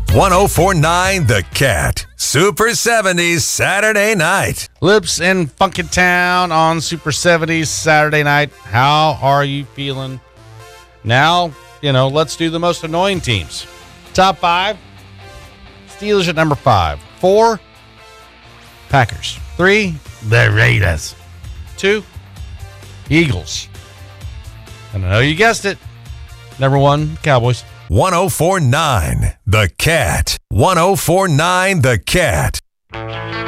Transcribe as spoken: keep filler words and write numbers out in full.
one oh four point nine The Cat. Super seventies Saturday night. Lips in Funkytown on Super seventies Saturday night. How are you feeling? Now, you know, let's do the most annoying teams. Top five. Steelers at number five. Four. Packers. Three. The Raiders. Two. Eagles. And I know you guessed it. Number one, Cowboys. one oh four point nine The Cat. one oh four point nine The Cat.